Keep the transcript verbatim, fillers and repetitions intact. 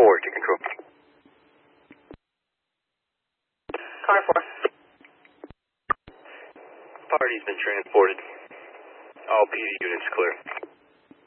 four to control. Car four. Party's been transported. All P D units clear.